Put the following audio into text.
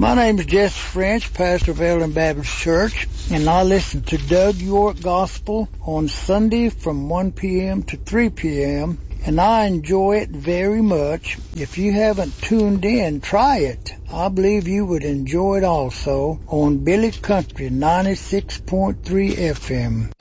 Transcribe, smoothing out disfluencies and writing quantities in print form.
My name is Jess French, pastor of Ellen Baptist Church, and I listen to Doug York Gospel on Sunday from 1 p.m. to 3 p.m., and I enjoy it very much. If you haven't tuned in, try it. I believe you would enjoy it also on Billy Country 96.3 FM.